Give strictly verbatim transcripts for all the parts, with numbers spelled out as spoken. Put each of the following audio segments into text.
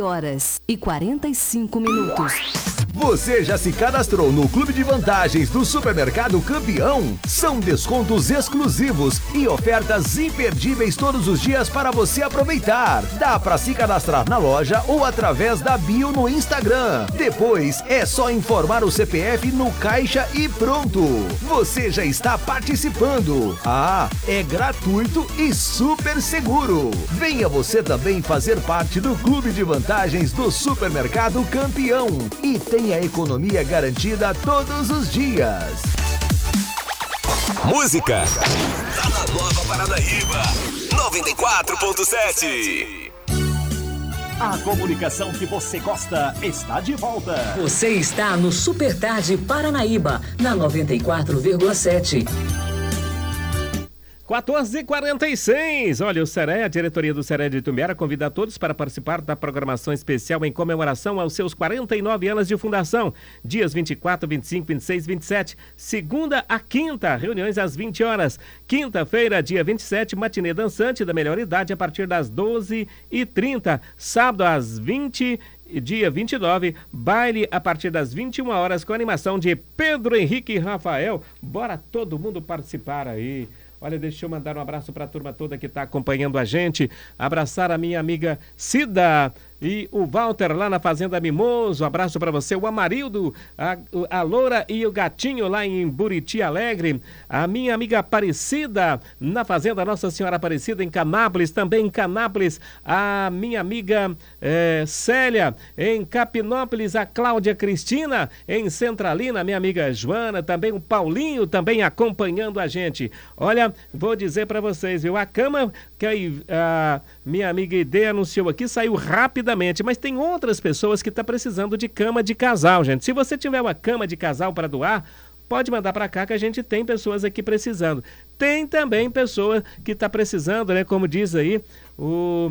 horas e quarenta e cinco minutos. Você já se cadastrou no Clube de Vantagens do Supermercado Campeão? São descontos exclusivos e ofertas imperdíveis todos os dias para você aproveitar. Dá para se cadastrar na loja ou através da bio no Instagram. Depois é só informar o C P F no caixa e pronto. Você já está participando. Ah, é gratuito e super seguro. Venha você também fazer parte do Clube de Vantagens do Supermercado Campeão e tenha a economia garantida todos os dias. Música tá na nova Paranaíba noventa e quatro ponto sete. A comunicação que você gosta está de volta. Você está no Super Tarde Paranaíba, na noventa e quatro vírgula sete. quatorze e quarenta e seis. Olha, o SERE, a diretoria do SERE de Itumbiara, convida a todos para participar da programação especial em comemoração aos seus quarenta e nove anos de fundação. Dias vinte e quatro, vinte e cinco, vinte e seis, vinte e sete. Segunda a quinta, reuniões às vinte horas. Quinta-feira, dia vinte e sete, matinê dançante da melhor idade a partir das doze e trinta. Sábado às vinte dia vinte e nove, baile a partir das vinte e uma horas com animação de Pedro Henrique e Rafael. Bora todo mundo participar aí. Olha, deixa eu mandar um abraço para a turma toda que está acompanhando a gente. Abraçar a minha amiga Cida e o Walter lá na Fazenda Mimoso. Abraço para você, o Amarildo, a, a Loura e o Gatinho lá em Buriti Alegre. A minha amiga Aparecida na Fazenda Nossa Senhora Aparecida em Canápolis, também em Canápolis. A minha amiga é, Célia em Capinópolis, a Cláudia Cristina em Centralina, a minha amiga Joana, também o Paulinho também acompanhando a gente. Olha, vou dizer para vocês, viu? A cama que a, a minha amiga Ide anunciou aqui saiu rapidamente, mas tem outras pessoas que estão precisando de cama de casal, gente. Se você tiver uma cama de casal para doar, pode mandar para cá que a gente tem pessoas aqui precisando. Tem também pessoa que está precisando, né? Como diz aí, o,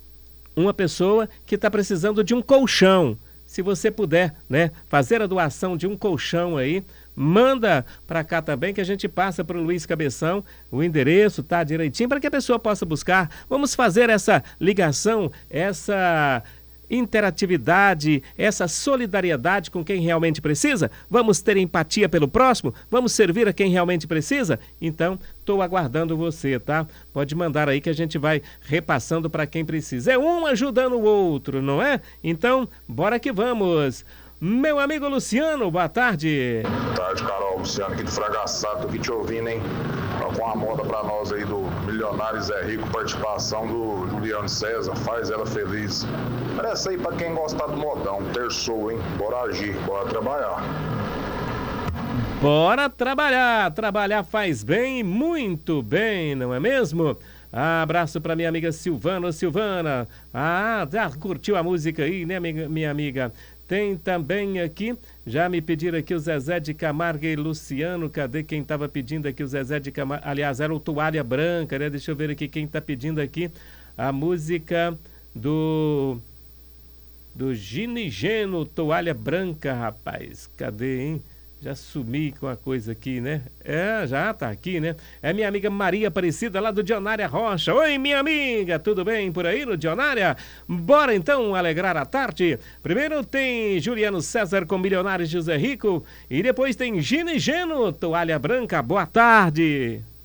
uma pessoa que está precisando de um colchão. Se você puder, né, fazer a doação de um colchão aí, manda para cá também que a gente passa para o Luiz Cabeção, o endereço tá direitinho para que a pessoa possa buscar. Vamos fazer essa ligação, essa interatividade, essa solidariedade com quem realmente precisa. Vamos ter empatia pelo próximo? Vamos servir a quem realmente precisa? Então, estou aguardando você, tá? Pode mandar aí que a gente vai repassando para quem precisa. É um ajudando o outro, não é? Então, bora que vamos. Meu amigo Luciano, boa tarde. Boa tarde, Carol. Luciano aqui de Fragaçado, tô aqui te ouvindo, hein? Com a moda pra nós aí do Milionários é Rico, participação do Juliano César, faz ela feliz. Parece aí pra quem gostar do modão, terçou, hein? Bora agir, bora trabalhar. Bora trabalhar, trabalhar faz bem, muito bem, não é mesmo? Abraço para minha amiga Silvana, Silvana. Ah, já curtiu a música aí, né, minha, minha amiga? Tem também aqui, já me pediram aqui o Zezé de Camargo e Luciano, cadê quem estava pedindo aqui o Zezé de Camargo? Aliás, era o Toalha Branca, né? Deixa eu ver aqui quem está pedindo aqui a música do do Ginigeno, Toalha Branca, rapaz. Cadê, hein? Já sumi com a coisa aqui, né? É, já tá aqui, né? É minha amiga Maria Aparecida, lá do Dionária Rocha. Oi, minha amiga, tudo bem por aí no Dionária? Bora então alegrar a tarde. Primeiro tem Juliano César com Milionários José Rico e depois tem Ginigeno, Toalha Branca. Boa tarde.